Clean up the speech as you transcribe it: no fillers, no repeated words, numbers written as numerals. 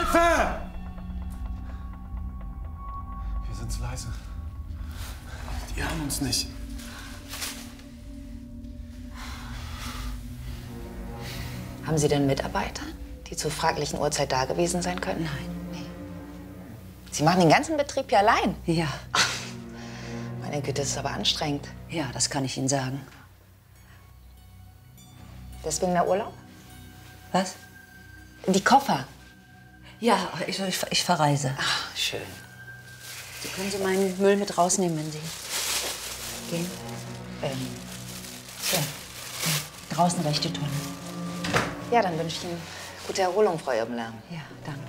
Hilfe! Wir sind zu leise. Die hören uns nicht. Haben Sie denn Mitarbeiter, die zur fraglichen Uhrzeit da gewesen sein können? Nein. Nee. Sie machen den ganzen Betrieb ja allein. Ja. Ach, meine Güte, das ist aber anstrengend. Ja, das kann ich Ihnen sagen. Deswegen der Urlaub? Was? Die Koffer. Ja, ich verreise. Ach, schön. Können Sie meinen Müll mit rausnehmen, wenn Sie gehen? Ja. Draußen rechte Tonne. Ja, dann wünsche ich Ihnen gute Erholung, Frau Irbenler. Ja, danke.